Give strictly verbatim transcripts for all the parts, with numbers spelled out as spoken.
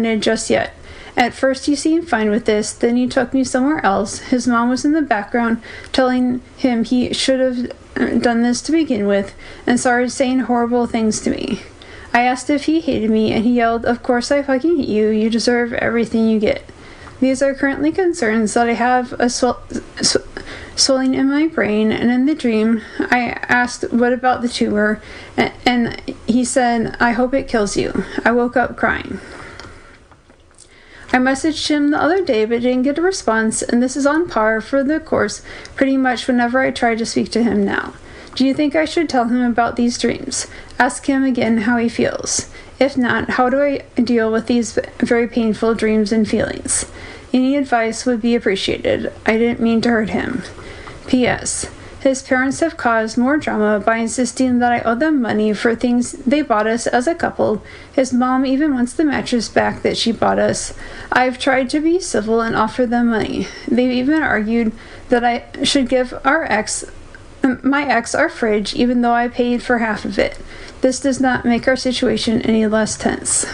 wanted just yet. At first he seemed fine with this, then he took me somewhere else. His mom was in the background telling him he should have done this to begin with, and started saying horrible things to me. I asked if he hated me, and he yelled, "Of course I fucking hate you, you deserve everything you get." These are currently concerns that I have a swell, sw- swelling in my brain, and in the dream I asked what about the tumor, and, and he said, "I hope it kills you." I woke up crying. I messaged him the other day but didn't get a response, and this is on par for the course pretty much whenever I try to speak to him now. Do you think I should tell him about these dreams? Ask him again how he feels. If not, how do I deal with these very painful dreams and feelings? Any advice would be appreciated. I didn't mean to hurt him. P S. His parents have caused more drama by insisting that I owe them money for things they bought us as a couple. His mom even wants the mattress back that she bought us. I've tried to be civil and offer them money. They've even argued that I should give our ex, my ex our fridge, even though I paid for half of it. This does not make our situation any less tense.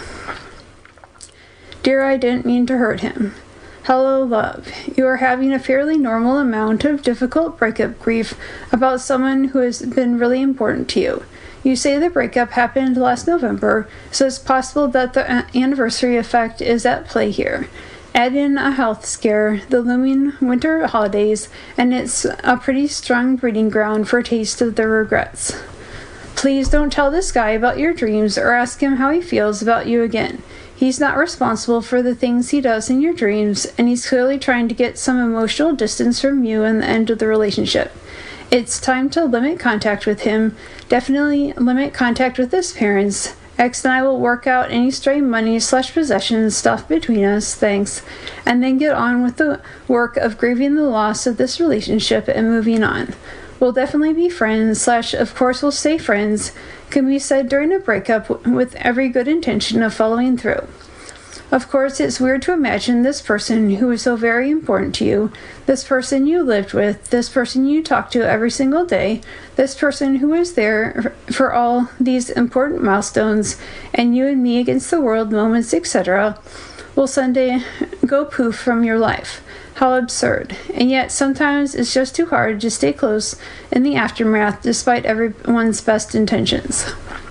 Dear, I didn't mean to hurt him. Hello, love. You are having a fairly normal amount of difficult breakup grief about someone who has been really important to you. You say the breakup happened last November, so it's possible that the anniversary effect is at play here. Add in a health scare, the looming winter holidays, and it's a pretty strong breeding ground for a taste of their regrets. Please don't tell this guy about your dreams or ask him how he feels about you again. He's not responsible for the things he does in your dreams, and he's clearly trying to get some emotional distance from you and the end of the relationship. It's time to limit contact with him. Definitely limit contact with his parents. X and I will work out any stray money slash possessions stuff between us, thanks, and then get on with the work of grieving the loss of this relationship and moving on. We'll definitely be friends, slash, of course we'll stay friends, can be said during a breakup with every good intention of following through. Of course, it's weird to imagine this person who is so very important to you, this person you lived with, this person you talk to every single day, this person who is there for all these important milestones, and you and me against the world moments, et cetera, will someday go poof from your life. How absurd. And yet sometimes it's just too hard to stay close in the aftermath despite everyone's best intentions.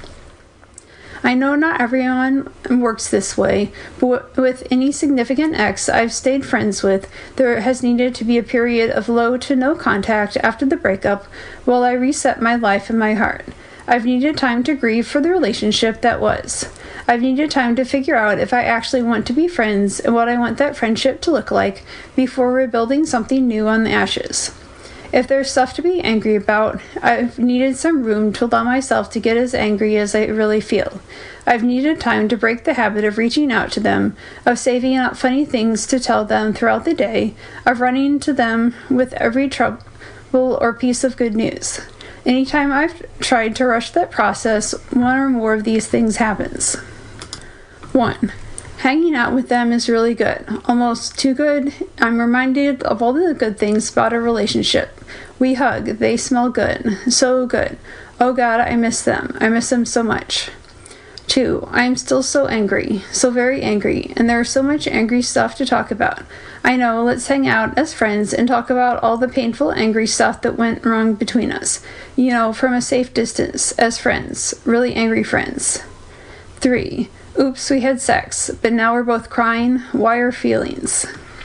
I know not everyone works this way, but with any significant ex I've stayed friends with, there has needed to be a period of low to no contact after the breakup while I reset my life and my heart. I've needed time to grieve for the relationship that was. I've needed time to figure out if I actually want to be friends and what I want that friendship to look like before rebuilding something new on the ashes. If there's stuff to be angry about, I've needed some room to allow myself to get as angry as I really feel. I've needed time to break the habit of reaching out to them, of saving up funny things to tell them throughout the day, of running to them with every trouble or piece of good news. Anytime I've tried to rush that process, one or more of these things happens. One. Hanging out with them is really good. Almost too good. I'm reminded of all the good things about a relationship. We hug. They smell good. So good. Oh God, I miss them. I miss them so much. Two, I am still so angry. So very angry. And there is so much angry stuff to talk about. I know, let's hang out as friends and talk about all the painful, angry stuff that went wrong between us. You know, from a safe distance, as friends. Really angry friends. Three, oops, we had sex, but now we're both crying. Why are feelings?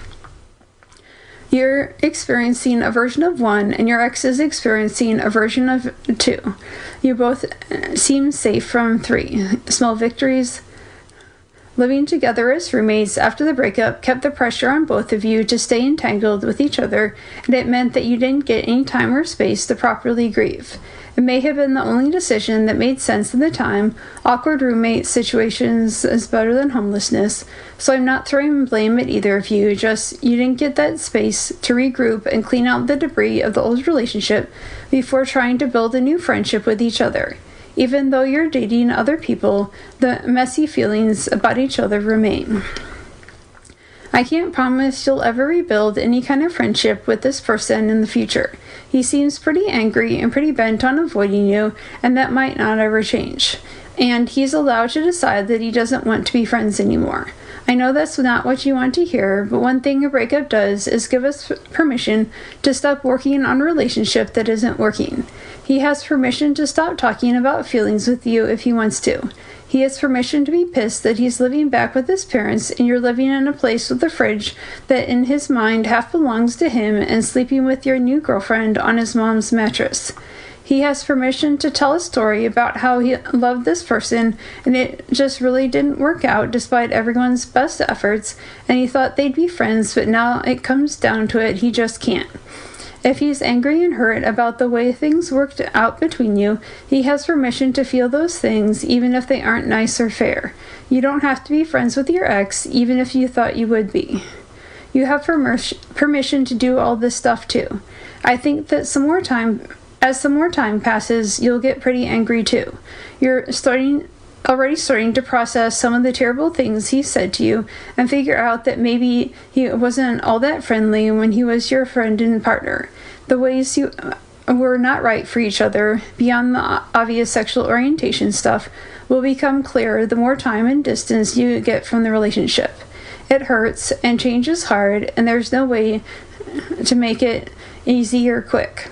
You're experiencing a version of one, and your ex is experiencing a version of two. You both seem safe from three. Small victories. Living together as roommates after the breakup kept the pressure on both of you to stay entangled with each other, and it meant that you didn't get any time or space to properly grieve. It may have been the only decision that made sense at the time. Awkward roommate situations is better than homelessness, so I'm not throwing blame at either of you, just you didn't get that space to regroup and clean out the debris of the old relationship before trying to build a new friendship with each other. Even though you're dating other people, the messy feelings about each other remain. I can't promise you'll ever rebuild any kind of friendship with this person in the future. He seems pretty angry and pretty bent on avoiding you, and that might not ever change. And he's allowed to decide that he doesn't want to be friends anymore. I know that's not what you want to hear, but one thing a breakup does is give us permission to stop working on a relationship that isn't working. He has permission to stop talking about feelings with you if he wants to. He has permission to be pissed that he's living back with his parents and you're living in a place with a fridge that in his mind half belongs to him and sleeping with your new girlfriend on his mom's mattress. He has permission to tell a story about how he loved this person and it just really didn't work out despite everyone's best efforts, and he thought they'd be friends, but now it comes down to it, he just can't. If he's angry and hurt about the way things worked out between you, he has permission to feel those things even if they aren't nice or fair. You don't have to be friends with your ex even if you thought you would be. You have permis- permission to do all this stuff too. I think that some more time As some more time passes, you'll get pretty angry too. You're starting, already starting to process some of the terrible things he said to you and figure out that maybe he wasn't all that friendly when he was your friend and partner. The ways you were not right for each other, beyond the obvious sexual orientation stuff, will become clearer the more time and distance you get from the relationship. It hurts, and change is hard, and there's no way to make it easy or quick.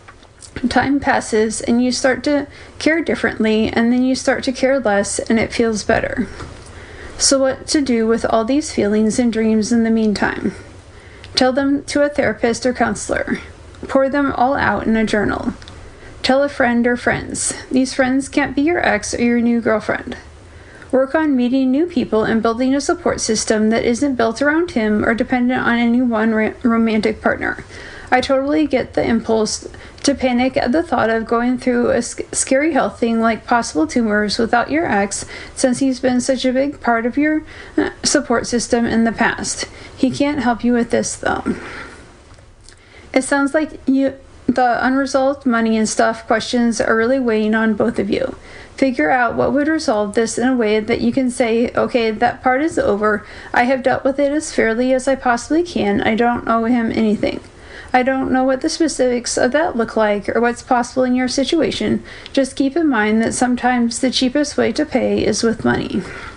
Time passes and you start to care differently, and then you start to care less and it feels better. So what to do with all these feelings and dreams in the meantime? Tell them to a therapist or counselor. Pour them all out in a journal. Tell a friend or friends. These friends can't be your ex or your new girlfriend. Work on meeting new people and building a support system that isn't built around him or dependent on any one ra- romantic partner. I totally get the impulse to panic at the thought of going through a sc- scary health thing like possible tumors without your ex, since he's been such a big part of your uh, support system in the past. He can't help you with this, though. It sounds like you, the unresolved money and stuff questions are really weighing on both of you. Figure out what would resolve this in a way that you can say, okay, that part is over. I have dealt with it as fairly as I possibly can. I don't owe him anything. I don't know what the specifics of that look like or what's possible in your situation. Just keep in mind that sometimes the cheapest way to pay is with money.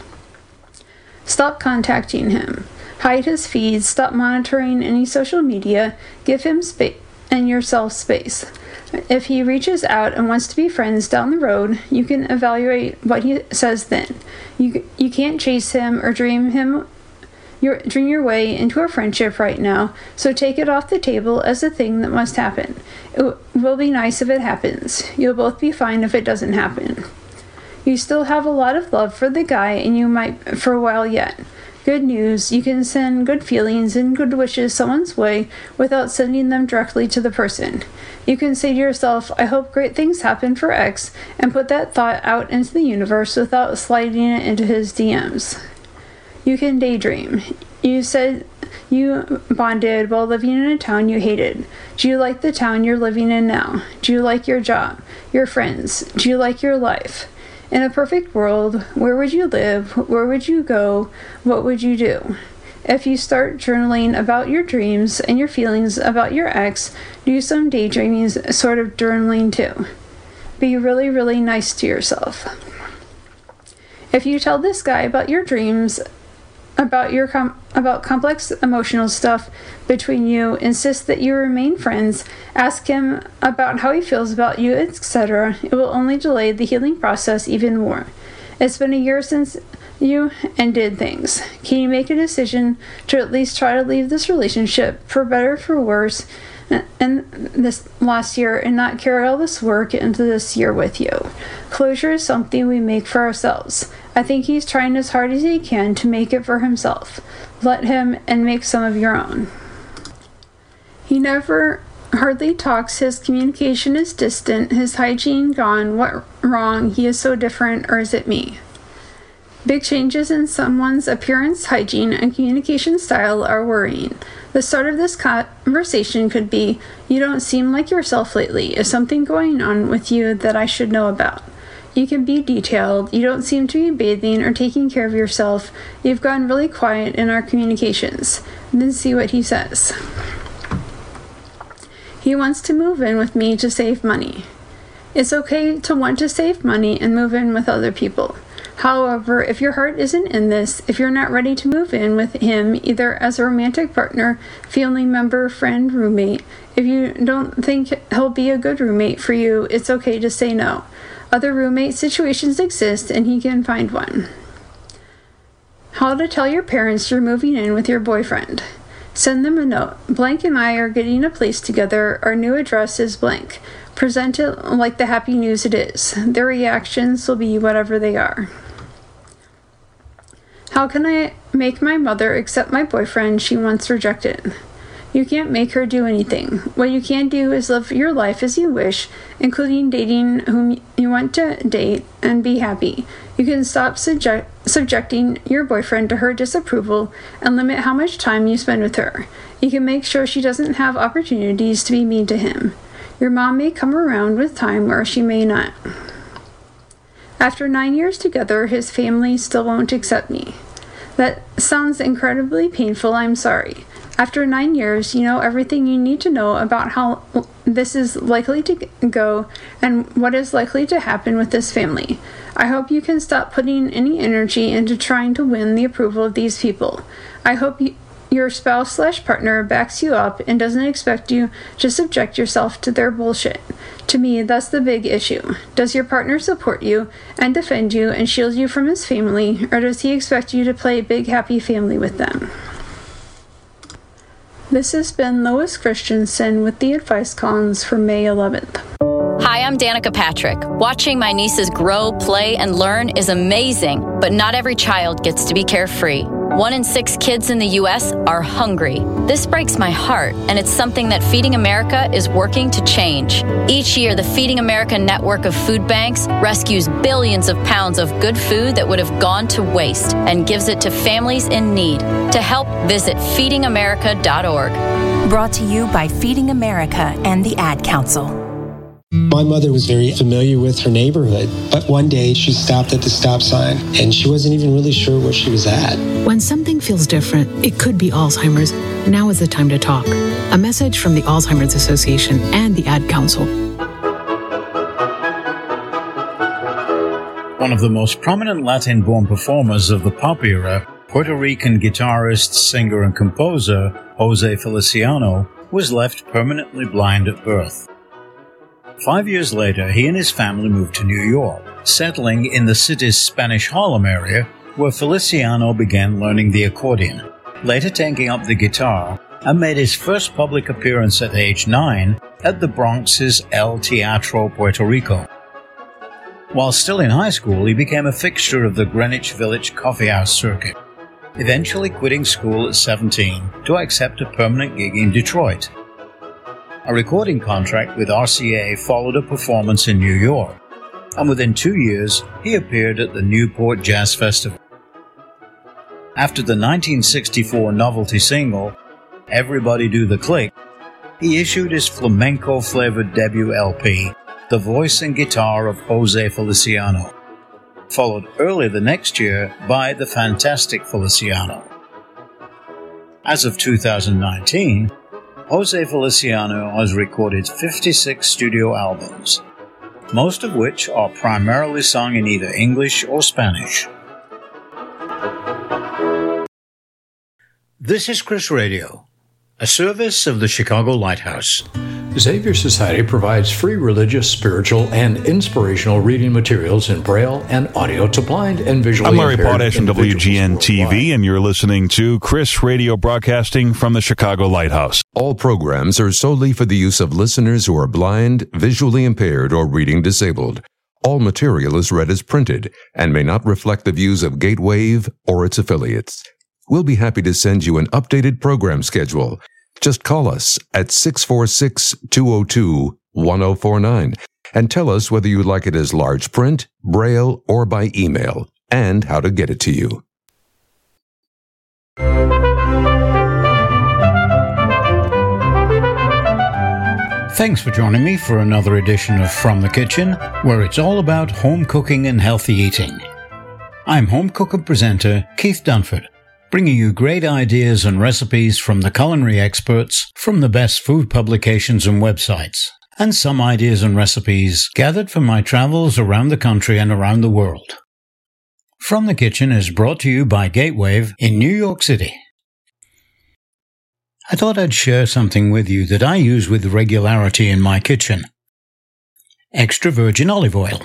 Stop contacting him. Hide his feeds. Stop monitoring any social media. Give him space and yourself space. If he reaches out and wants to be friends down the road, you can evaluate what he says then. You you can't chase him or dream him Your, dream your way into a friendship right now, so take it off the table as a thing that must happen. It w- will be nice if it happens. You'll both be fine if it doesn't happen. You still have a lot of love for the guy, and you might for a while yet. Good news, you can send good feelings and good wishes someone's way without sending them directly to the person. You can say to yourself, I hope great things happen for X, and put that thought out into the universe without sliding it into his D Ms. You can daydream. You said you bonded while living in a town you hated. Do you like the town you're living in now? Do you like your job? Your friends? Do you like your life? In a perfect world, where would you live? Where would you go? What would you do? If you start journaling about your dreams and your feelings about your ex, do some daydreaming sort of journaling too. Be really, really nice to yourself. If you tell this guy about your dreams, about your com- about complex emotional stuff between you, insist that you remain friends, ask him about how he feels about you, et cetera, it will only delay the healing process even more. It's been a year since you ended things. Can you make a decision to at least try to leave this relationship, for better or for worse, in this last year, and not carry all this work into this year with you? Closure is something we make for ourselves. I think he's trying as hard as he can to make it for himself. Let him, and make some of your own. He never hardly talks. His communication is distant. His hygiene gone. What wrong? He is so different, or is it me? Big changes in someone's appearance, hygiene, and communication style are worrying. The start of this conversation could be, you don't seem like yourself lately. Is something going on with you that I should know about? You can be detailed. You don't seem to be bathing or taking care of yourself. You've gone really quiet in our communications. And then see what he says. He wants to move in with me to save money. It's okay to want to save money and move in with other people. However, if your heart isn't in this, if you're not ready to move in with him, either as a romantic partner, family member, friend, roommate, if you don't think he'll be a good roommate for you, it's okay to say no. Other roommate situations exist, and he can find one. How to tell your parents you're moving in with your boyfriend. Send them a note. Blank and I are getting a place together. Our new address is blank. Present it like the happy news it is. Their reactions will be whatever they are. How can I make my mother accept my boyfriend she once rejected? You can't make her do anything. What you can do is live your life as you wish, including dating whom you want to date, and be happy. You can stop subject- subjecting your boyfriend to her disapproval and limit how much time you spend with her. You can make sure she doesn't have opportunities to be mean to him. Your mom may come around with time, or she may not. After nine years together, his family still won't accept me. That sounds incredibly painful. I'm sorry. After nine years, you know everything you need to know about how this is likely to go and what is likely to happen with this family. I hope you can stop putting any energy into trying to win the approval of these people. I hope you, your spouse slash partner backs you up and doesn't expect you to subject yourself to their bullshit. To me, that's the big issue. Does your partner support you and defend you and shield you from his family, or does he expect you to play big happy family with them? This has been Lois Christensen with the advice columns for May eleventh. Hi, I'm Danica Patrick. Watching my nieces grow, play, and learn is amazing, but not every child gets to be carefree. One in six kids in the U S are hungry. This breaks my heart, and it's something that Feeding America is working to change. Each year, the Feeding America network of food banks rescues billions of pounds of good food that would have gone to waste and gives it to families in need. To help, visit feeding america dot org. Brought to you by Feeding America and the Ad Council. My mother was very familiar with her neighborhood, but one day she stopped at the stop sign and she wasn't even really sure where she was at. When something feels different, it could be Alzheimer's. Now is the time to talk. A message from the Alzheimer's Association and the Ad Council. One of the most prominent Latin-born performers of the pop era, Puerto Rican guitarist, singer, and composer Jose Feliciano was left permanently blind at birth. Five years later, he and his family moved to New York, settling in the city's Spanish Harlem area, where Feliciano began learning the accordion, later taking up the guitar, and made his first public appearance at age nine at the Bronx's El Teatro Puerto Rico. While still in high school, he became a fixture of the Greenwich Village coffeehouse circuit, eventually quitting school at seventeen to accept a permanent gig in Detroit. A recording contract with R C A followed a performance in New York, and within two years, he appeared at the Newport Jazz Festival. After the nineteen sixty-four novelty single, Everybody Do the Click, he issued his flamenco-flavored debut L P, The Voice and Guitar of Jose Feliciano, followed early the next year by The Fantastic Feliciano. As of two thousand nineteen, Jose Feliciano has recorded fifty-six studio albums, most of which are primarily sung in either English or Spanish. This is Chris Radio, a service of the Chicago Lighthouse. Xavier Society provides free religious, spiritual, and inspirational reading materials in Braille and audio to blind and visually I'm Larry impaired Potash from W G N T V, worldwide. and you're listening to Chris Radio broadcasting from the Chicago Lighthouse. All programs are solely for the use of listeners who are blind, visually impaired, or reading disabled. All material is read as printed and may not reflect the views of Gatewave or its affiliates. We'll be happy to send you an updated program schedule. Just call us at six four six, two oh two, one oh four nine and tell us whether you like it as large print, Braille, or by email, and how to get it to you. Thanks for joining me for another edition of From the Kitchen, where it's all about home cooking and healthy eating. I'm home cook and presenter Keith Dunford, bringing you great ideas and recipes from the culinary experts from the best food publications and websites, and some ideas and recipes gathered from my travels around the country and around the world. From the Kitchen is brought to you by Gatewave in New York City. I thought I'd share something with you that I use with regularity in my kitchen. Extra virgin olive oil.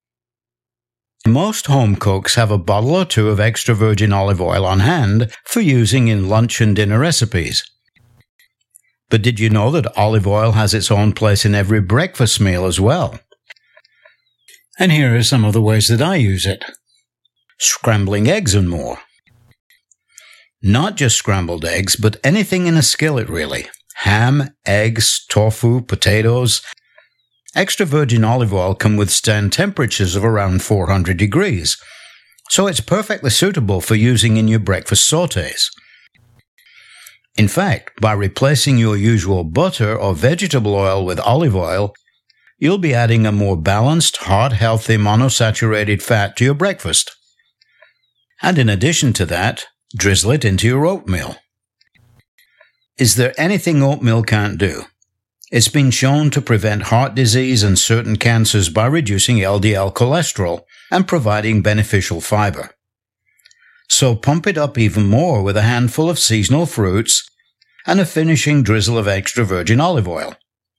Most home cooks have a bottle or two of extra virgin olive oil on hand for using in lunch and dinner recipes. But did you know that olive oil has its own place in every breakfast meal as well? And here are some of the ways that I use it. Scrambling eggs and more. Not just scrambled eggs, but anything in a skillet really. Ham, eggs, tofu, potatoes. Extra virgin olive oil can withstand temperatures of around four hundred degrees, so it's perfectly suitable for using in your breakfast sautés. In fact, by replacing your usual butter or vegetable oil with olive oil, you'll be adding a more balanced, heart-healthy monosaturated fat to your breakfast. And in addition to that, drizzle it into your oatmeal. Is there anything oatmeal can't do? It's been shown to prevent heart disease and certain cancers by reducing L D L cholesterol and providing beneficial fiber. So pump it up even more with a handful of seasonal fruits and a finishing drizzle of extra virgin olive oil.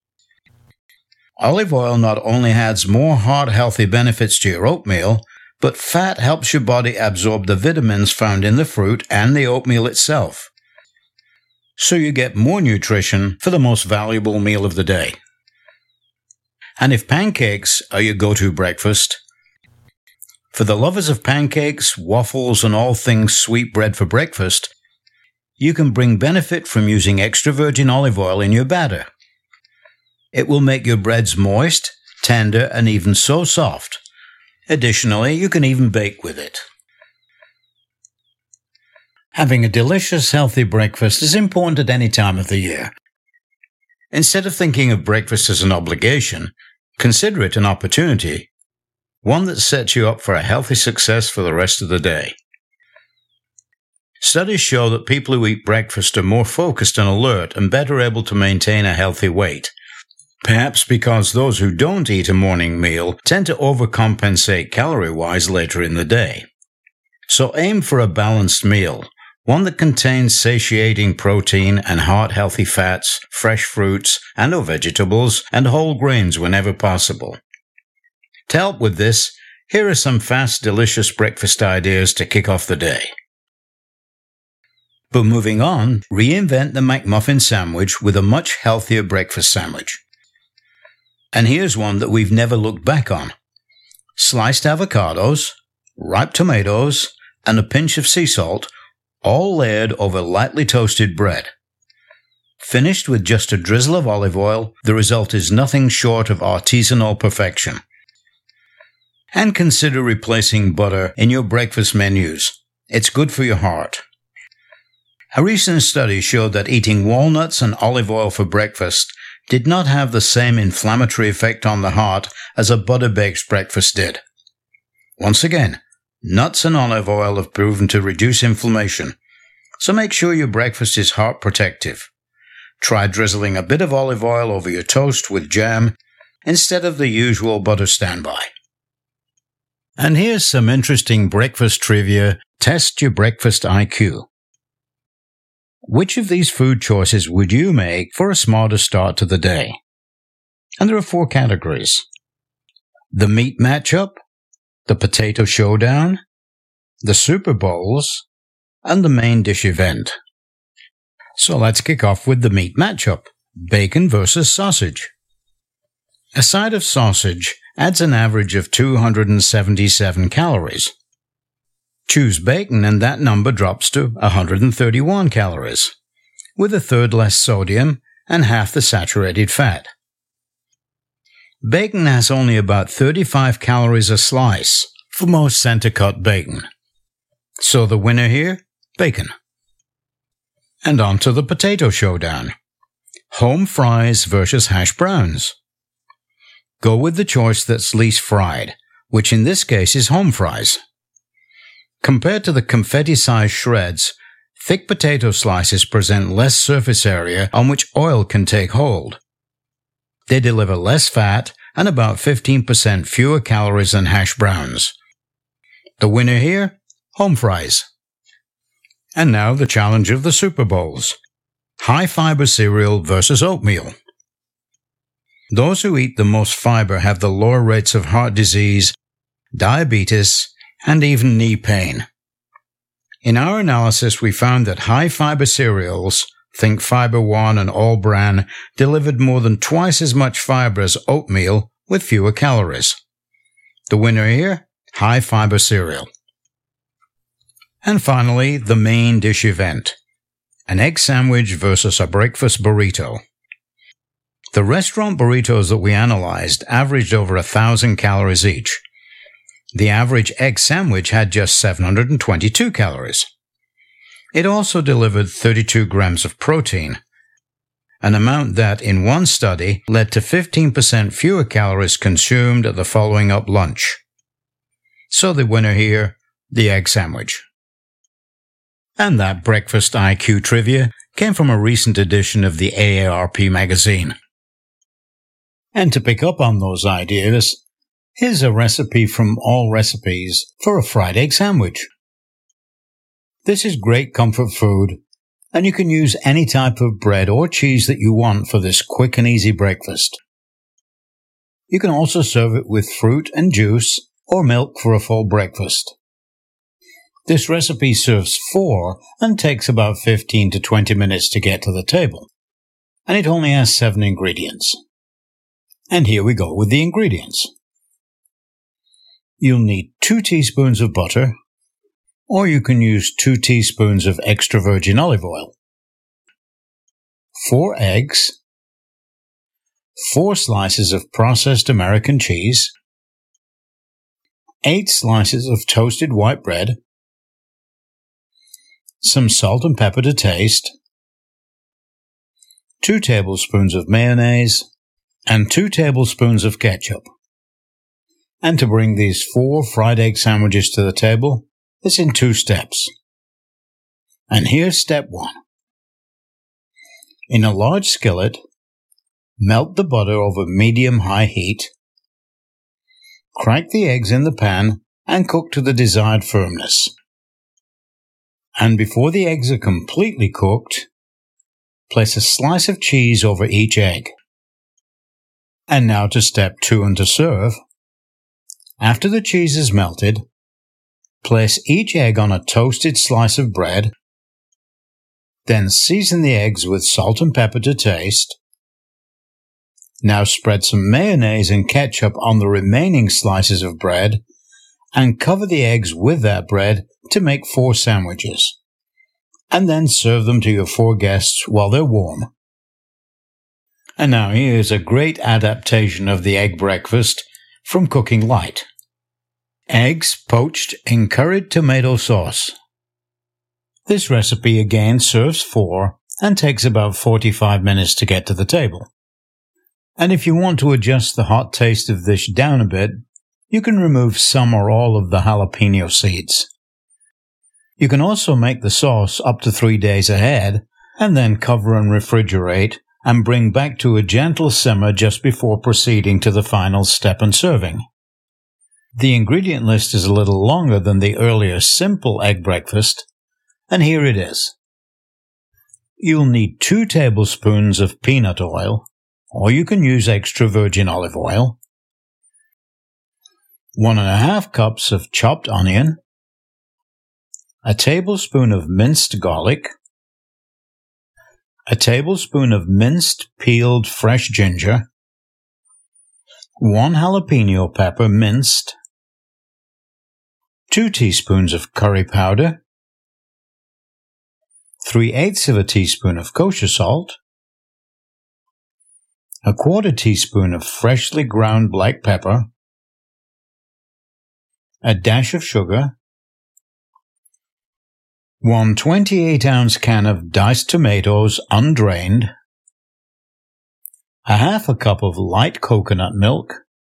Olive oil not only adds more heart-healthy benefits to your oatmeal, but fat helps your body absorb the vitamins found in the fruit and the oatmeal itself. So you get more nutrition for the most valuable meal of the day. And if pancakes are your go-to breakfast, for the lovers of pancakes, waffles, and all things sweet bread for breakfast, you can bring benefit from using extra virgin olive oil in your batter. It will make your breads moist, tender, and even so soft. Additionally, you can even bake with it. Having a delicious, healthy breakfast is important at any time of the year. Instead of thinking of breakfast as an obligation, consider it an opportunity, one that sets you up for a healthy success for the rest of the day. Studies show that people who eat breakfast are more focused and alert and better able to maintain a healthy weight. Perhaps because those who don't eat a morning meal tend to overcompensate calorie-wise later in the day. So aim for a balanced meal, one that contains satiating protein and heart-healthy fats, fresh fruits and or vegetables, and whole grains whenever possible. To help with this, here are some fast, delicious breakfast ideas to kick off the day. But moving on, reinvent the McMuffin sandwich with a much healthier breakfast sandwich. And here's one that we've never looked back on. Sliced avocados, ripe tomatoes, and a pinch of sea salt, all layered over lightly toasted bread. Finished with just a drizzle of olive oil, the result is nothing short of artisanal perfection. And consider replacing butter in your breakfast menus. It's good for your heart. A recent study showed that eating walnuts and olive oil for breakfast did not have the same inflammatory effect on the heart as a butter-based breakfast did. Once again, nuts and olive oil have proven to reduce inflammation, so make sure your breakfast is heart protective. Try drizzling a bit of olive oil over your toast with jam instead of the usual butter standby. And here's some interesting breakfast trivia. Test your breakfast I Q. Which of these food choices would you make for a smarter start to the day? And there are four categories. The meat matchup, the potato showdown, the Super Bowls, and the main dish event. So let's kick off with the meat matchup, bacon versus sausage. A side of sausage adds an average of two hundred seventy-seven calories. Choose bacon and that number drops to one hundred thirty-one calories, with a third less sodium and half the saturated fat. Bacon has only about thirty-five calories a slice for most center-cut bacon. So the winner here, bacon. And on to the potato showdown. Home fries versus hash browns. Go with the choice that's least fried, which in this case is home fries. Compared to the confetti-sized shreds, thick potato slices present less surface area on which oil can take hold. They deliver less fat and about fifteen percent fewer calories than hash browns. The winner here? Home fries. And now the challenge of the Super Bowls. High-fiber cereal versus oatmeal. Those who eat the most fiber have the lower rates of heart disease, diabetes, and even knee pain. In our analysis, we found that high-fiber cereals, think Fiber One and All Bran, delivered more than twice as much fiber as oatmeal with fewer calories. The winner here? High-fiber cereal. And finally, the main dish event. An egg sandwich versus a breakfast burrito. The restaurant burritos that we analyzed averaged over a thousand calories each. The average egg sandwich had just seven hundred twenty-two calories. It also delivered thirty-two grams of protein, an amount that, in one study, led to fifteen percent fewer calories consumed at the following up lunch. So the winner here, the egg sandwich. And that breakfast I Q trivia came from a recent edition of the A A R P magazine. And to pick up on those ideas, here's a recipe from All Recipes for a fried egg sandwich. This is great comfort food, and you can use any type of bread or cheese that you want for this quick and easy breakfast. You can also serve it with fruit and juice or milk for a full breakfast. This recipe serves four and takes about fifteen to twenty minutes to get to the table, and it only has seven ingredients. And here we go with the ingredients. You'll need two teaspoons of butter, or you can use two teaspoons of extra virgin olive oil, four eggs, four slices of processed American cheese, eight slices of toasted white bread, some salt and pepper to taste, two tablespoons of mayonnaise, and two tablespoons of ketchup. And to bring these four fried egg sandwiches to the table, it's in two steps. And here's step one. In a large skillet, melt the butter over medium-high heat, crack the eggs in the pan, and cook to the desired firmness. And before the eggs are completely cooked, place a slice of cheese over each egg. And now to step two and to serve. After the cheese is melted, place each egg on a toasted slice of bread, then season the eggs with salt and pepper to taste. Now spread some mayonnaise and ketchup on the remaining slices of bread, and cover the eggs with that bread to make four sandwiches, and then serve them to your four guests while they're warm. And now here's a great adaptation of the egg breakfast from Cooking Light. Eggs poached in curried tomato sauce. This recipe again serves four and takes about forty-five minutes to get to the table. And if you want to adjust the hot taste of this down a bit, you can remove some or all of the jalapeno seeds. You can also make the sauce up to three days ahead, and then cover and refrigerate, and bring back to a gentle simmer just before proceeding to the final step and serving. The ingredient list is a little longer than the earlier simple egg breakfast, and here it is. You'll need two tablespoons of peanut oil, or you can use extra virgin olive oil, one and a half cups of chopped onion, a tablespoon of minced garlic, a tablespoon of minced peeled fresh ginger, one jalapeno pepper minced, two teaspoons of curry powder, three-eighths of a teaspoon of kosher salt, a quarter teaspoon of freshly ground black pepper, a dash of sugar, one twenty-eight ounce can of diced tomatoes undrained, a half a cup of light coconut milk,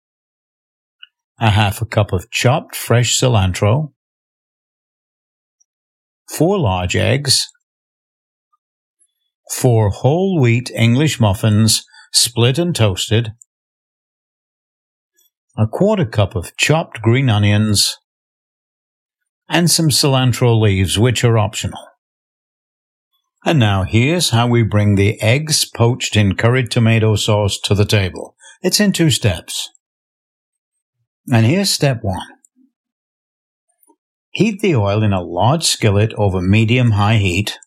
a half a cup of chopped fresh cilantro, four large eggs, four whole wheat English muffins split and toasted, a quarter cup of chopped green onions, and some cilantro leaves, which are optional. And now here's how we bring the eggs poached in curried tomato sauce to the table. It's in two steps. And here's step one. Heat the oil in a large skillet over medium-high heat.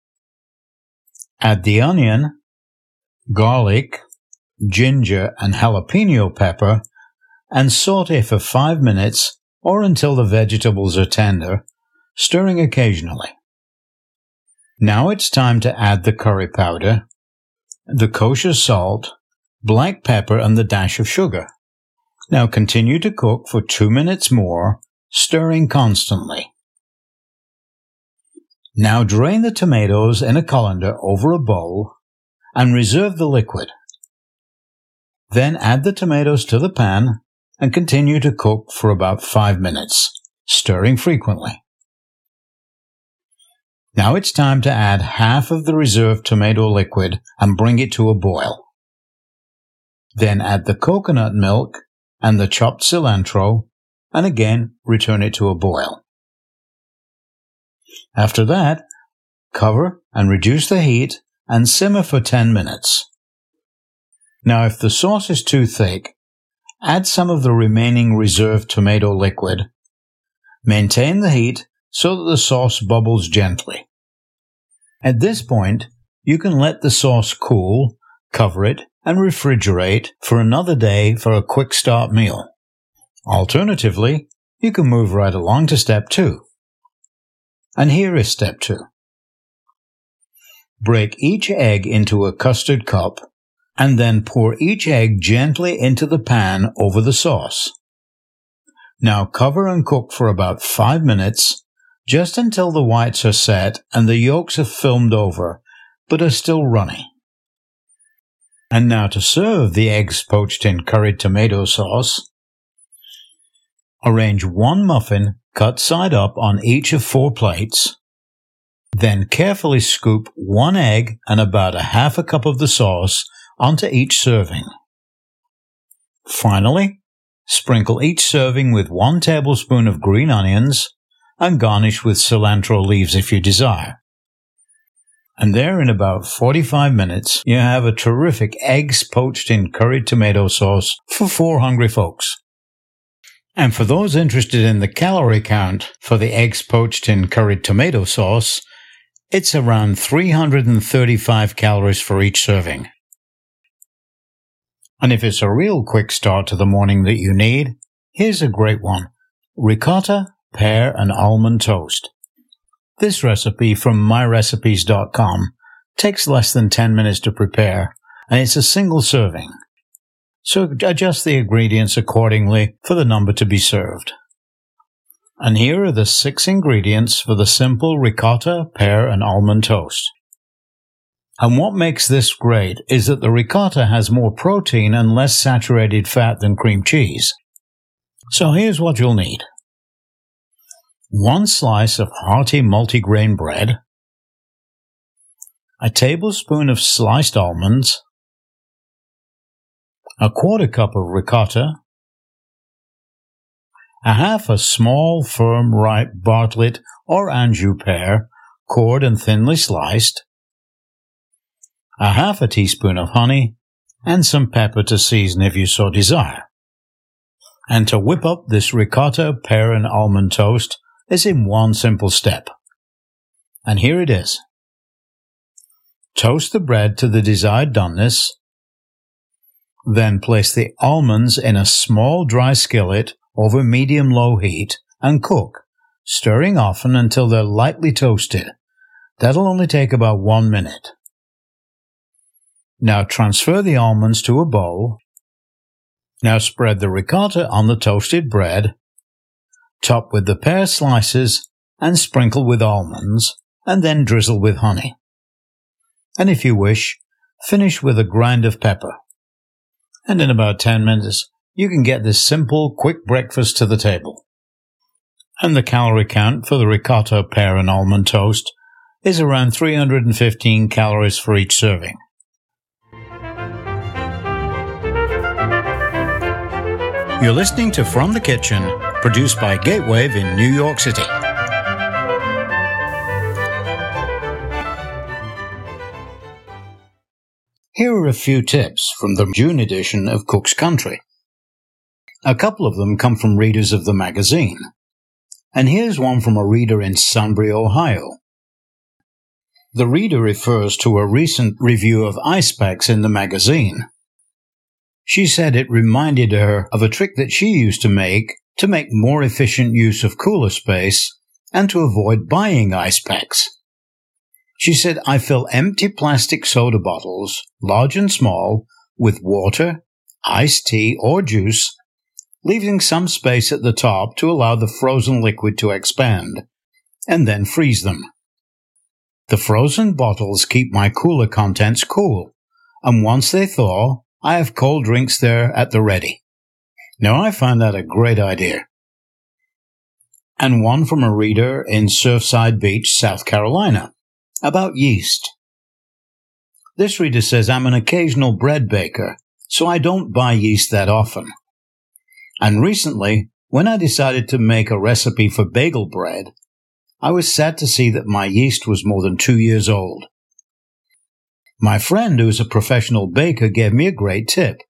Add the onion, garlic, ginger, and jalapeno pepper and saute for five minutes or until the vegetables are tender, stirring occasionally. Now it's time to add the curry powder, the kosher salt, black pepper, and the dash of sugar. Now continue to cook for two minutes more, stirring constantly. Now drain the tomatoes in a colander over a bowl and reserve the liquid. Then add the tomatoes to the pan and continue to cook for about five minutes, stirring frequently. Now it's time to add half of the reserved tomato liquid and bring it to a boil. Then add the coconut milk and the chopped cilantro and again return it to a boil. After that, cover and reduce the heat and simmer for ten minutes. Now if the sauce is too thick, add some of the remaining reserved tomato liquid. Maintain the heat so that the sauce bubbles gently. At this point, you can let the sauce cool, cover it, and refrigerate for another day for a quick start meal. Alternatively, you can move right along to step two. And here is step two. Break each egg into a custard cup and then pour each egg gently into the pan over the sauce. Now cover and cook for about five minutes, just until the whites are set and the yolks are filmed over, but are still runny. And now to serve the eggs poached in curried tomato sauce, arrange one muffin cut side up on each of four plates, then carefully scoop one egg and about a half a cup of the sauce onto each serving. Finally, sprinkle each serving with one tablespoon of green onions and garnish with cilantro leaves if you desire. And there in about forty-five minutes, you have a terrific eggs poached in curried tomato sauce for four hungry folks. And for those interested in the calorie count for the eggs poached in curried tomato sauce, it's around three hundred thirty-five calories for each serving. And if it's a real quick start to the morning that you need, here's a great one. Ricotta, pear, and almond toast. This recipe from my recipes dot com takes less than ten minutes to prepare, and it's a single serving. So adjust the ingredients accordingly for the number to be served. And here are the six ingredients for the simple ricotta, pear, and almond toast. And what makes this great is that the ricotta has more protein and less saturated fat than cream cheese. So here's what you'll need. One slice of hearty multigrain bread, a tablespoon of sliced almonds, a quarter cup of ricotta, a half a small, firm, ripe Bartlett or Anjou pear, cored and thinly sliced, a half a teaspoon of honey, and some pepper to season if you so desire. And to whip up this ricotta, pear, and almond toast is in one simple step. And here it is. Toast the bread to the desired doneness, then place the almonds in a small dry skillet over medium-low heat and cook, stirring often until they're lightly toasted. That'll only take about one minute. Now transfer the almonds to a bowl. Now spread the ricotta on the toasted bread, top with the pear slices, and sprinkle with almonds, and then drizzle with honey. And if you wish, finish with a grind of pepper. And in about ten minutes, you can get this simple, quick breakfast to the table. And the calorie count for the ricotta, pear, and almond toast is around three hundred fifteen calories for each serving. You're listening to From the Kitchen, produced by Gatewave in New York City. Here are a few tips from the June edition of Cook's Country. A couple of them come from readers of the magazine. And here's one from a reader in Sunbury, Ohio. The reader refers to a recent review of ice packs in the magazine. She said it reminded her of a trick that she used to make to make more efficient use of cooler space and to avoid buying ice packs. She said, I fill empty plastic soda bottles, large and small, with water, iced tea, or juice, leaving some space at the top to allow the frozen liquid to expand, and then freeze them. The frozen bottles keep my cooler contents cool, and once they thaw, I have cold drinks there at the ready. Now, I find that a great idea. And one from a reader in Surfside Beach, South Carolina, about yeast. This reader says, I'm an occasional bread baker, so I don't buy yeast that often. And recently, when I decided to make a recipe for bagel bread, I was sad to see that my yeast was more than two years old. My friend, who is a professional baker, gave me a great tip.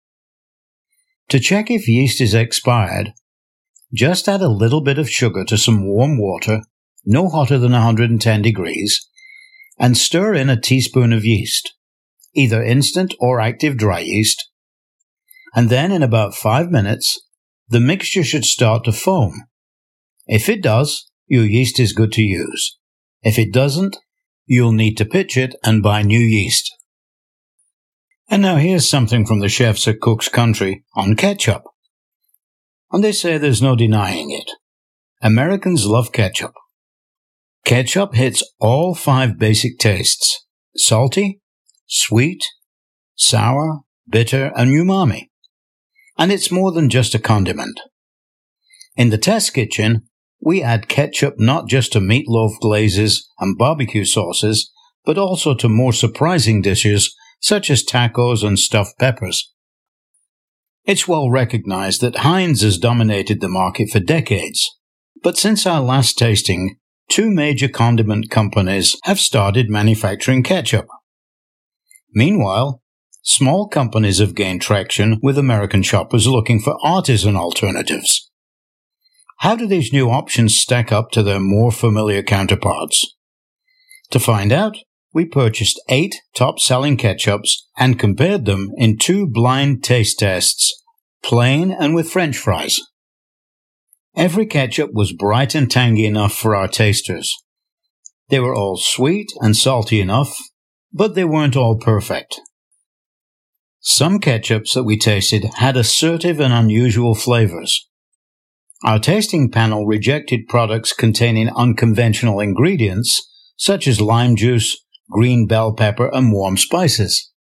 To check if yeast is expired, just add a little bit of sugar to some warm water, no hotter than one hundred ten degrees, and stir in a teaspoon of yeast, either instant or active dry yeast. And then in about five minutes, the mixture should start to foam. If it does, your yeast is good to use. If it doesn't, you'll need to pitch it and buy new yeast. And now here's something from the chefs at Cook's Country on ketchup. And they say there's no denying it. Americans love ketchup. Ketchup hits all five basic tastes: salty, sweet, sour, bitter, and umami. And it's more than just a condiment. In the test kitchen, we add ketchup not just to meatloaf glazes and barbecue sauces, but also to more surprising dishes such as tacos and stuffed peppers. It's well recognized that Heinz has dominated the market for decades, but since our last tasting, two major condiment companies have started manufacturing ketchup. Meanwhile, small companies have gained traction with American shoppers looking for artisan alternatives. How do these new options stack up to their more familiar counterparts? To find out, we purchased eight top-selling ketchups and compared them in two blind taste tests, plain and with French fries. Every ketchup was bright and tangy enough for our tasters. They were all sweet and salty enough, but they weren't all perfect. Some ketchups that we tasted had assertive and unusual flavors. Our tasting panel rejected products containing unconventional ingredients, such as lime juice, green bell pepper, and warm spices.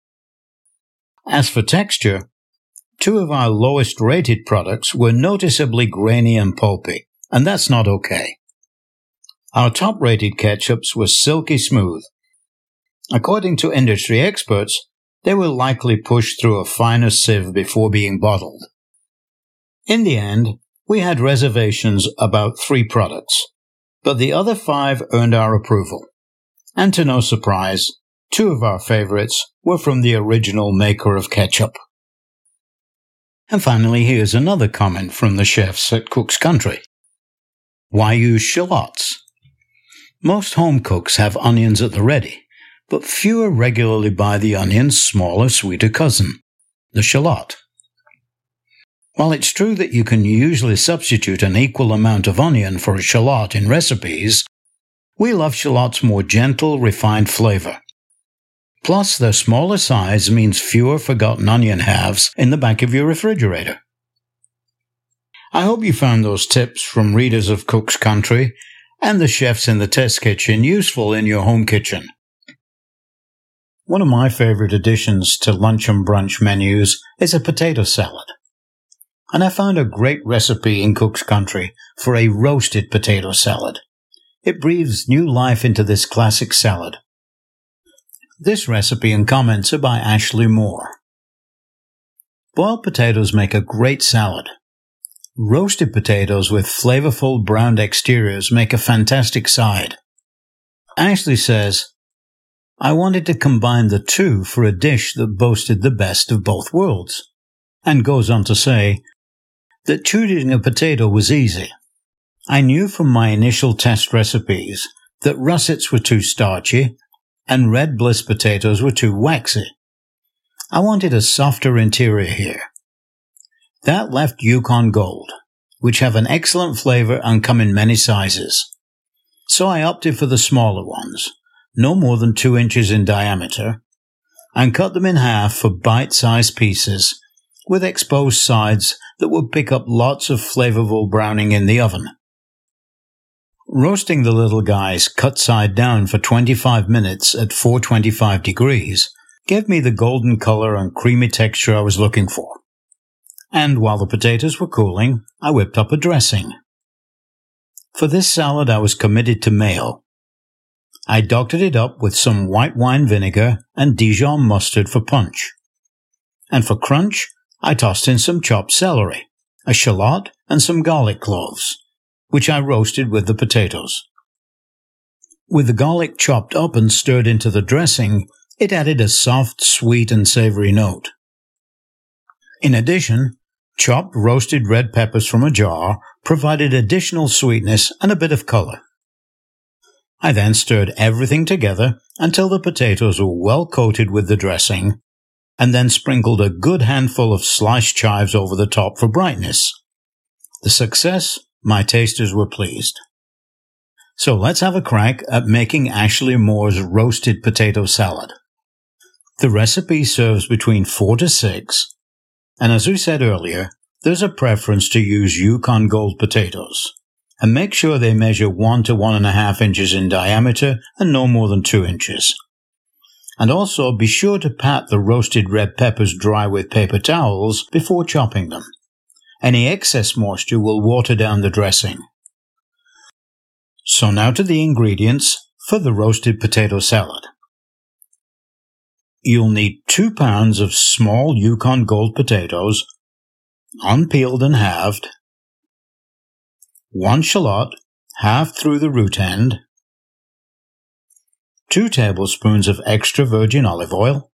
As for texture, two of our lowest-rated products were noticeably grainy and pulpy, and that's not okay. Our top-rated ketchups were silky smooth. According to industry experts, they were likely pushed through a finer sieve before being bottled. In the end, we had reservations about three products, but the other five earned our approval. And to no surprise, two of our favorites were from the original maker of ketchup. And finally, here's another comment from the chefs at Cook's Country. Why use shallots? Most home cooks have onions at the ready, but fewer regularly buy the onion's smaller, sweeter cousin, the shallot. While it's true that you can usually substitute an equal amount of onion for a shallot in recipes, we love shallot's more gentle, refined flavor. Plus, their smaller size means fewer forgotten onion halves in the back of your refrigerator. I hope you found those tips from readers of Cook's Country and the chefs in the test kitchen useful in your home kitchen. One of my favorite additions to lunch and brunch menus is a potato salad. And I found a great recipe in Cook's Country for a roasted potato salad. It breathes new life into this classic salad. This recipe and comments are by Ashley Moore. Boiled potatoes make a great salad. Roasted potatoes with flavorful browned exteriors make a fantastic side. Ashley says, I wanted to combine the two for a dish that boasted the best of both worlds, and goes on to say that choosing a potato was easy. I knew from my initial test recipes that russets were too starchy and red bliss potatoes were too waxy. I wanted a softer interior here. That left Yukon Gold, which have an excellent flavor and come in many sizes. So I opted for the smaller ones, no more than two inches in diameter, and cut them in half for bite-sized pieces with exposed sides that would pick up lots of flavorful browning in the oven. Roasting the little guys cut side down for twenty-five minutes at four twenty-five degrees gave me the golden color and creamy texture I was looking for. And while the potatoes were cooling, I whipped up a dressing. For this salad I was committed to mayo. I doctored it up with some white wine vinegar and Dijon mustard for punch. And for crunch, I tossed in some chopped celery, a shallot, and some garlic cloves, which I roasted with the potatoes. With the garlic chopped up and stirred into the dressing, it added a soft, sweet, and savory note. In addition, chopped roasted red peppers from a jar provided additional sweetness and a bit of color. I then stirred everything together until the potatoes were well coated with the dressing, and then sprinkled a good handful of sliced chives over the top for brightness. The success, my tasters were pleased. So let's have a crack at making Ashley Moore's roasted potato salad. The recipe serves between four to six, and as we said earlier, there's a preference to use Yukon Gold potatoes. And make sure they measure one to one and a half inches in diameter and no more than two inches. And also be sure to pat the roasted red peppers dry with paper towels before chopping them. Any excess moisture will water down the dressing. So now to the ingredients for the roasted potato salad. You'll need two pounds of small Yukon Gold potatoes, unpeeled and halved, one shallot, half through the root end, two tablespoons of extra virgin olive oil,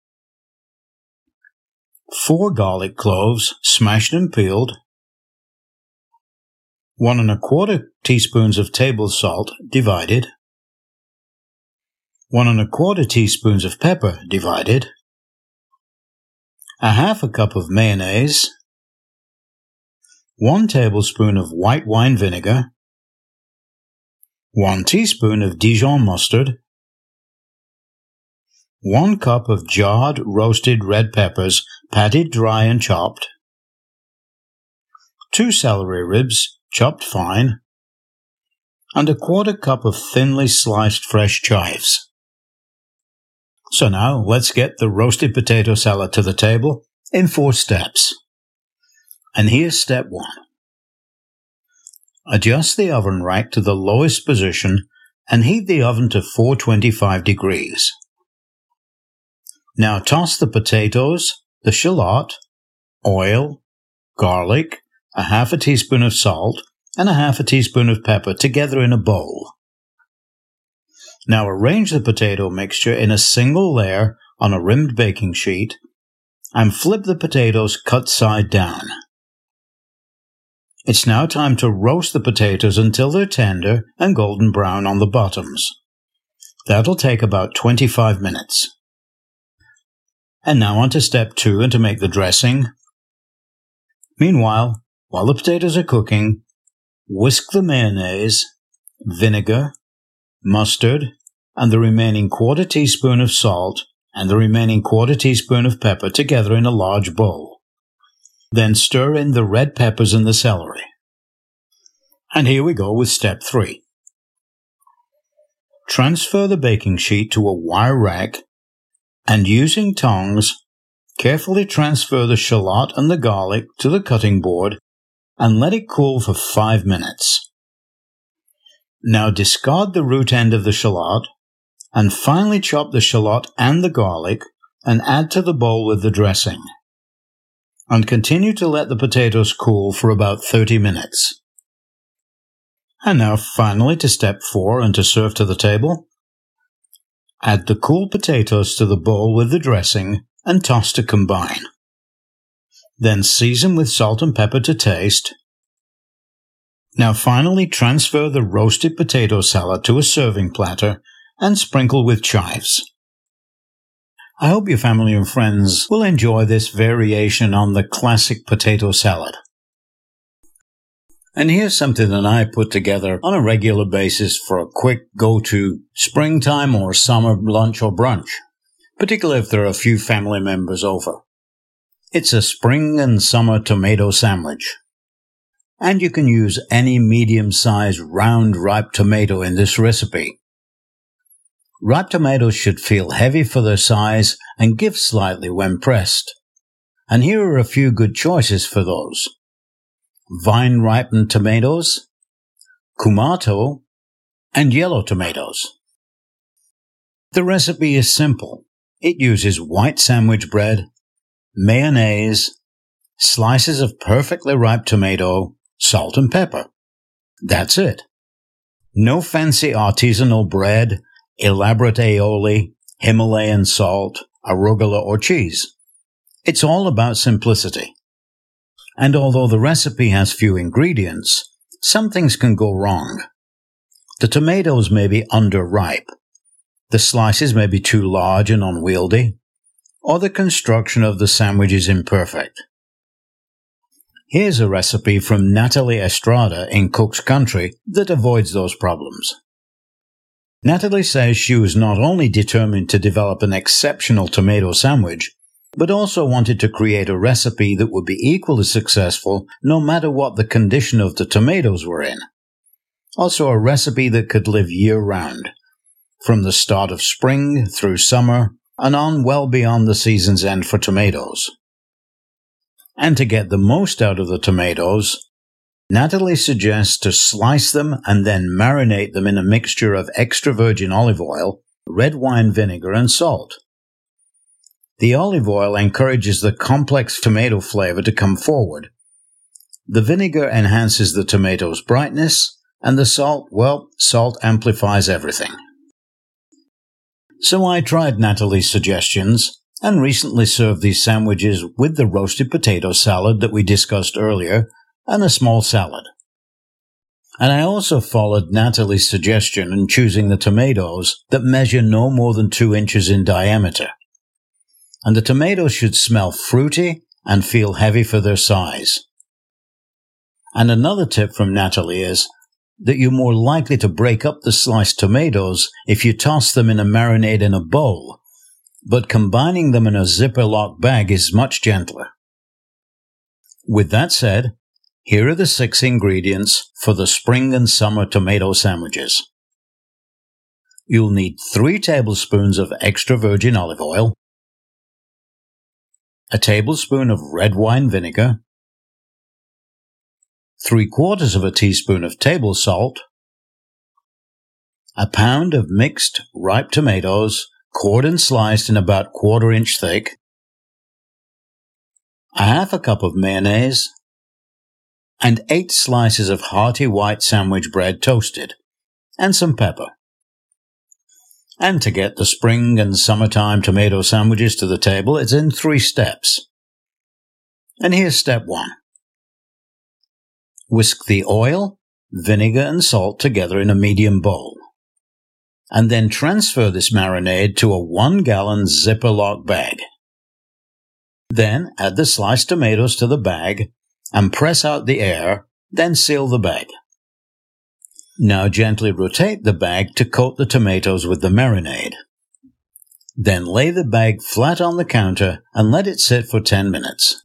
four garlic cloves, smashed and peeled, one and a quarter teaspoons of table salt, divided, one and a quarter teaspoons of pepper, divided, a half a cup of mayonnaise, one tablespoon of white wine vinegar, one teaspoon of Dijon mustard, one cup of jarred roasted red peppers patted dry and chopped, two celery ribs chopped fine, and a quarter cup of thinly sliced fresh chives. So now let's get the roasted potato salad to the table in four steps. And here's step one. Adjust the oven rack to the lowest position and heat the oven to four twenty-five degrees. Now toss the potatoes, the shallot, oil, garlic, a half a teaspoon of salt, and a half a teaspoon of pepper together in a bowl. Now arrange the potato mixture in a single layer on a rimmed baking sheet and flip the potatoes cut side down. It's now time to roast the potatoes until they're tender and golden brown on the bottoms. That'll take about twenty-five minutes. And now on to step two and to make the dressing. Meanwhile, while the potatoes are cooking, whisk the mayonnaise, vinegar, mustard, and the remaining quarter teaspoon of salt and the remaining quarter teaspoon of pepper together in a large bowl. Then stir in the red peppers and the celery. And here we go with step three. Transfer the baking sheet to a wire rack and using tongs, carefully transfer the shallot and the garlic to the cutting board and let it cool for five minutes. Now discard the root end of the shallot and finely chop the shallot and the garlic and add to the bowl with the dressing. And continue to let the potatoes cool for about thirty minutes. And now finally to step four and to serve to the table. Add the cool potatoes to the bowl with the dressing and toss to combine. Then season with salt and pepper to taste. Now finally transfer the roasted potato salad to a serving platter and sprinkle with chives. I hope your family and friends will enjoy this variation on the classic potato salad. And here's something that I put together on a regular basis for a quick go-to springtime or summer lunch or brunch, particularly if there are a few family members over. It's a spring and summer tomato sandwich. And you can use any medium-sized round ripe tomato in this recipe. Ripe tomatoes should feel heavy for their size and give slightly when pressed. And here are a few good choices for those. Vine-ripened tomatoes, Kumato, and yellow tomatoes. The recipe is simple. It uses white sandwich bread, mayonnaise, slices of perfectly ripe tomato, salt and pepper. That's it. No fancy artisanal bread, elaborate aioli, Himalayan salt, arugula, or cheese. It's all about simplicity. And although the recipe has few ingredients, some things can go wrong. The tomatoes may be underripe, the slices may be too large and unwieldy, or the construction of the sandwich is imperfect. Here's a recipe from Natalie Estrada in Cook's Country that avoids those problems. Natalie says she was not only determined to develop an exceptional tomato sandwich, but also wanted to create a recipe that would be equally successful no matter what the condition of the tomatoes were in. Also a recipe that could live year-round, from the start of spring through summer and on well beyond the season's end for tomatoes. And to get the most out of the tomatoes, Natalie suggests to slice them and then marinate them in a mixture of extra virgin olive oil, red wine vinegar, and salt. The olive oil encourages the complex tomato flavor to come forward. The vinegar enhances the tomato's brightness, and the salt, well, salt amplifies everything. So I tried Natalie's suggestions and recently served these sandwiches with the roasted potato salad that we discussed earlier and a small salad. And I also followed Natalie's suggestion in choosing the tomatoes that measure no more than two inches in diameter. And the tomatoes should smell fruity and feel heavy for their size. And another tip from Natalie is that you're more likely to break up the sliced tomatoes if you toss them in a marinade in a bowl, but combining them in a zipper-lock bag is much gentler. With that said, here are the six ingredients for the spring and summer tomato sandwiches. You'll need three tablespoons of extra virgin olive oil, a tablespoon of red wine vinegar, three quarters of a teaspoon of table salt, a pound of mixed ripe tomatoes, cored and sliced in about quarter inch thick, a half a cup of mayonnaise, and eight slices of hearty white sandwich bread toasted, and some pepper. And to get the spring and summertime tomato sandwiches to the table, it's in three steps. And here's step one. Whisk the oil, vinegar, and salt together in a medium bowl. And then transfer this marinade to a one-gallon zipper-lock bag. Then add the sliced tomatoes to the bag and press out the air, then seal the bag. Now gently rotate the bag to coat the tomatoes with the marinade. Then lay the bag flat on the counter and let it sit for ten minutes.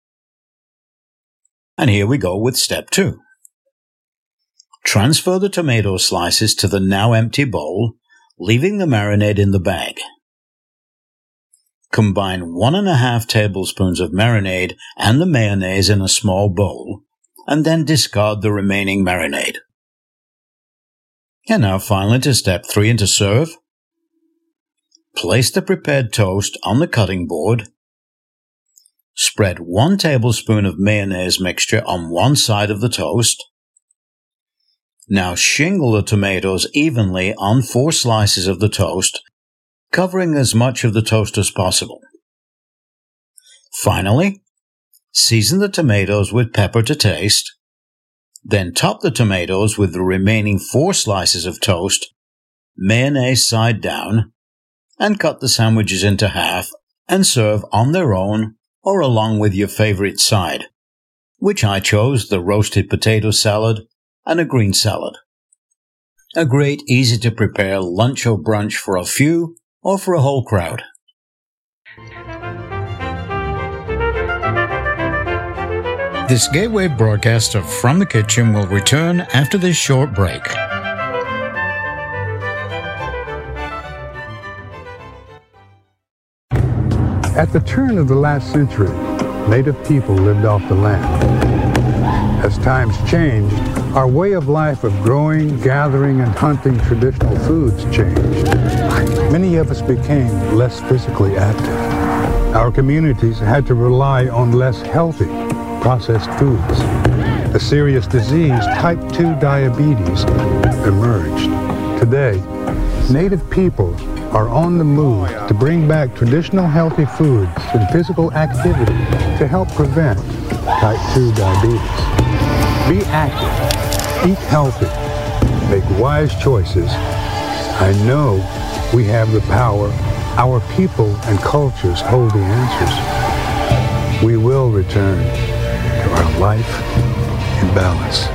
And here we go with step two. Transfer the tomato slices to the now empty bowl, leaving the marinade in the bag. Combine one and a half tablespoons of marinade and the mayonnaise in a small bowl, and then discard the remaining marinade. And now finally to step three and to serve. Place the prepared toast on the cutting board. Spread one tablespoon of mayonnaise mixture on one side of the toast. Now shingle the tomatoes evenly on four slices of the toast, covering as much of the toast as possible. Finally, season the tomatoes with pepper to taste. Then top the tomatoes with the remaining four slices of toast, mayonnaise side down, and cut the sandwiches into half and serve on their own or along with your favorite side, which I chose the roasted potato salad and a green salad. A great, easy-to-prepare lunch or brunch for a few or for a whole crowd. This Gateway broadcast of From the Kitchen will return after this short break. At the turn of the last century, native people lived off the land. As times changed, our way of life of growing, gathering, and hunting traditional foods changed. Many of us became less physically active. Our communities had to rely on less healthy, processed foods. A serious disease, type two diabetes, emerged. Today, native people are on the move to bring back traditional healthy foods and physical activity to help prevent type two diabetes. Be active, eat healthy, make wise choices. I know we have the power. Our people and cultures hold the answers. We will return to our life in balance.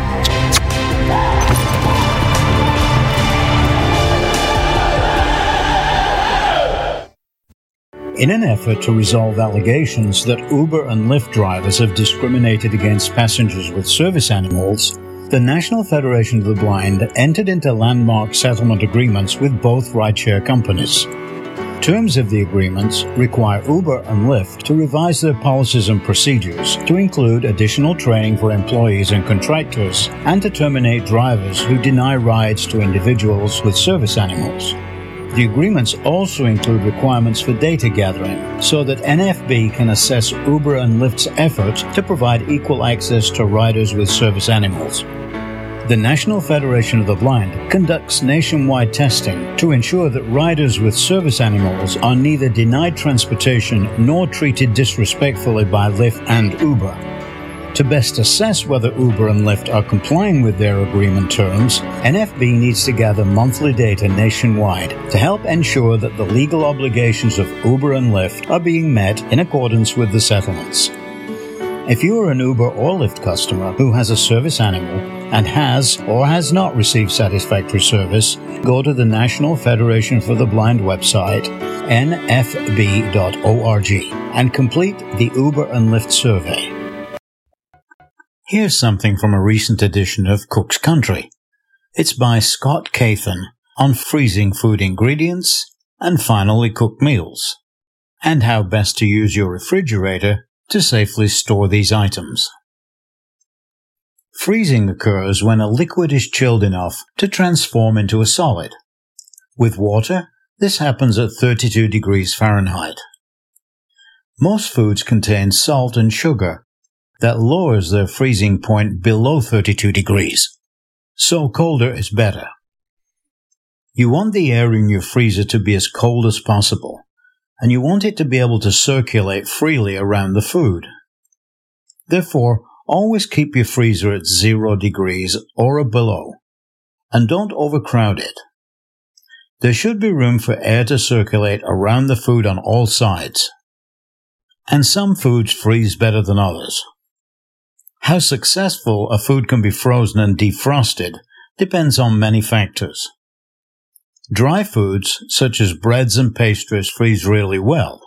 In an effort to resolve allegations that Uber and Lyft drivers have discriminated against passengers with service animals, the National Federation of the Blind entered into landmark settlement agreements with both rideshare companies. Terms of the agreements require Uber and Lyft to revise their policies and procedures to include additional training for employees and contractors and to terminate drivers who deny rides to individuals with service animals. The agreements also include requirements for data gathering so that N F B can assess Uber and Lyft's efforts to provide equal access to riders with service animals. The National Federation of the Blind conducts nationwide testing to ensure that riders with service animals are neither denied transportation nor treated disrespectfully by Lyft and Uber. To best assess whether Uber and Lyft are complying with their agreement terms, N F B needs to gather monthly data nationwide to help ensure that the legal obligations of Uber and Lyft are being met in accordance with the settlements. If you are an Uber or Lyft customer who has a service animal and has or has not received satisfactory service, go to the National Federation for the Blind website, N F B dot org, and complete the Uber and Lyft survey. Here's something from a recent edition of Cook's Country. It's by Scott Cathan on freezing food ingredients and finally cooked meals, and how best to use your refrigerator to safely store these items. Freezing occurs when a liquid is chilled enough to transform into a solid. With water, this happens at thirty-two degrees Fahrenheit. Most foods contain salt and sugar that lowers their freezing point below thirty-two degrees, so colder is better. You want the air in your freezer to be as cold as possible, and you want it to be able to circulate freely around the food. Therefore, always keep your freezer at zero degrees or below, and don't overcrowd it. There should be room for air to circulate around the food on all sides, and some foods freeze better than others. How successful a food can be frozen and defrosted depends on many factors. Dry foods, such as breads and pastries, freeze really well.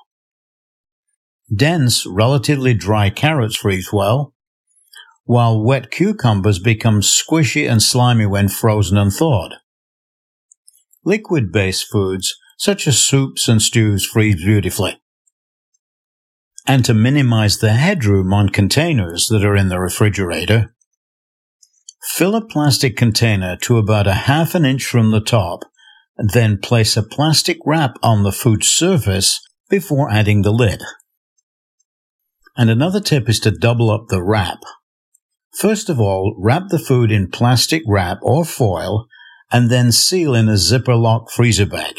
Dense, relatively dry carrots freeze well, while wet cucumbers become squishy and slimy when frozen and thawed. Liquid-based foods, such as soups and stews, freeze beautifully. And to minimize the headroom on containers that are in the refrigerator, fill a plastic container to about a half an inch from the top, then place a plastic wrap on the food surface before adding the lid. And another tip is to double up the wrap. First of all, wrap the food in plastic wrap or foil and then seal in a zipper lock freezer bag.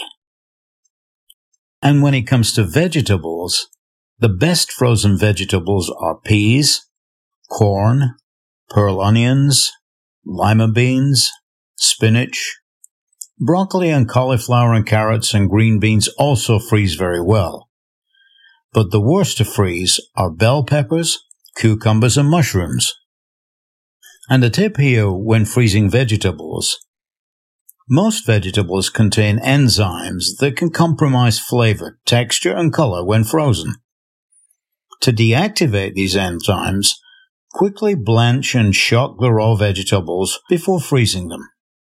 And when it comes to vegetables, the best frozen vegetables are peas, corn, pearl onions, lima beans, spinach. Broccoli and cauliflower and carrots and green beans also freeze very well. But the worst to freeze are bell peppers, cucumbers, and mushrooms. And a tip here when freezing vegetables. Most vegetables contain enzymes that can compromise flavor, texture, and color when frozen. To deactivate these enzymes, quickly blanch and shock the raw vegetables before freezing them.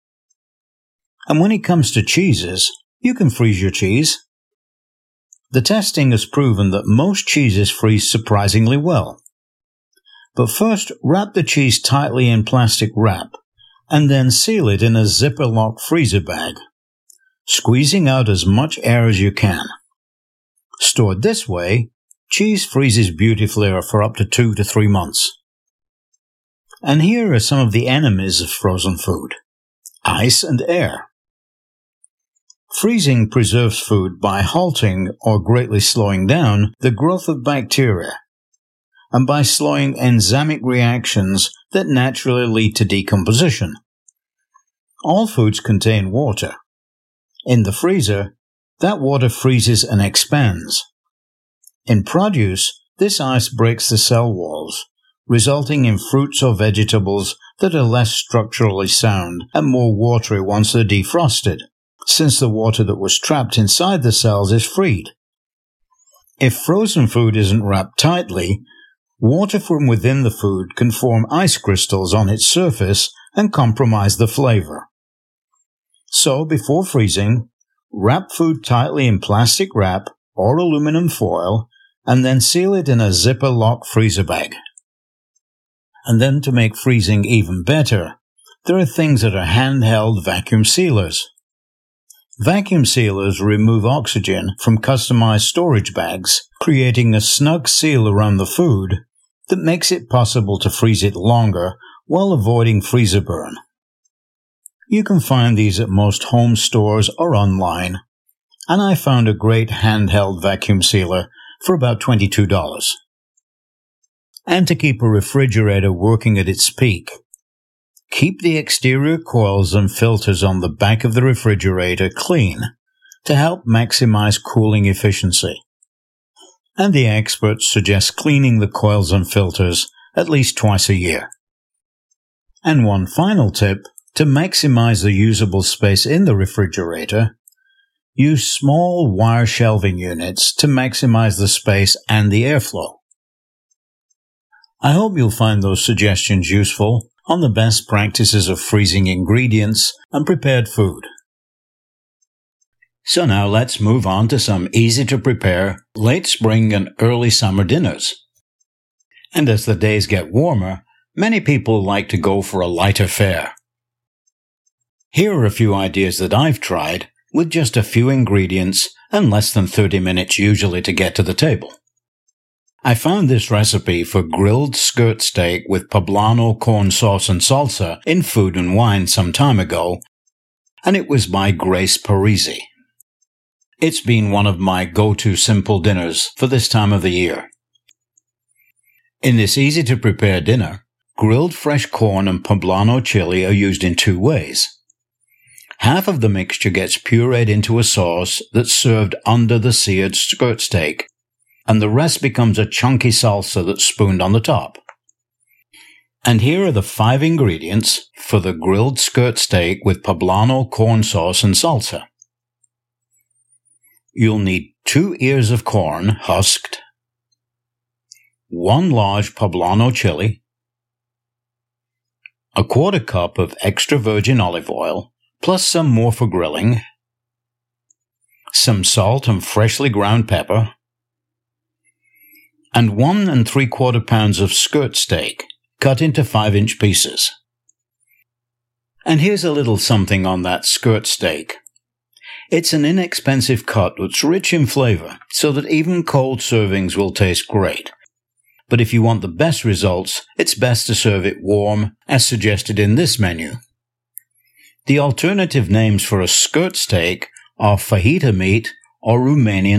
And when it comes to cheeses, you can freeze your cheese. The testing has proven that most cheeses freeze surprisingly well. But first, wrap the cheese tightly in plastic wrap, and then seal it in a zipper lock freezer bag, squeezing out as much air as you can. Stored this way, cheese freezes beautifully for up to two to three months. And here are some of the enemies of frozen food: ice and air. Freezing preserves food by halting or greatly slowing down the growth of bacteria, and by slowing enzymic reactions that naturally lead to decomposition. All foods contain water. In the freezer, that water freezes and expands. In produce, this ice breaks the cell walls, resulting in fruits or vegetables that are less structurally sound and more watery once they're defrosted, since the water that was trapped inside the cells is freed. If frozen food isn't wrapped tightly, water from within the food can form ice crystals on its surface and compromise the flavor. So, before freezing, wrap food tightly in plastic wrap or aluminum foil and then seal it in a zipper lock freezer bag. And then to make freezing even better, there are things that are handheld vacuum sealers. Vacuum sealers remove oxygen from customized storage bags, creating a snug seal around the food that makes it possible to freeze it longer while avoiding freezer burn. You can find these at most home stores or online, and I found a great handheld vacuum sealer for about twenty-two dollars. And to keep a refrigerator working at its peak, keep the exterior coils and filters on the back of the refrigerator clean to help maximize cooling efficiency. And the experts suggest cleaning the coils and filters at least twice a year. And one final tip, to maximize the usable space in the refrigerator, use small wire shelving units to maximize the space and the airflow. I hope you'll find those suggestions useful on the best practices of freezing ingredients and prepared food. So now let's move on to some easy-to-prepare late spring and early summer dinners. And as the days get warmer, many people like to go for a lighter fare. Here are a few ideas that I've tried with just a few ingredients and less than thirty minutes usually to get to the table. I found this recipe for grilled skirt steak with poblano corn sauce and salsa in Food and Wine some time ago, and it was by Grace Parisi. It's been one of my go-to simple dinners for this time of the year. In this easy-to-prepare dinner, grilled fresh corn and poblano chili are used in two ways. Half of the mixture gets pureed into a sauce that's served under the seared skirt steak, and the rest becomes a chunky salsa that's spooned on the top. And here are the five ingredients for the grilled skirt steak with poblano corn sauce and salsa. You'll need two ears of corn, husked, one large poblano chili, a quarter cup of extra virgin olive oil, plus some more for grilling, some salt and freshly ground pepper, and one and three quarter pounds of skirt steak, cut into five inch pieces. And here's a little something on that skirt steak. It's an inexpensive cut that's rich in flavor, so that even cold servings will taste great. But if you want the best results, it's best to serve it warm, as suggested in this menu. The alternative names for a skirt steak are fajita meat or Romanian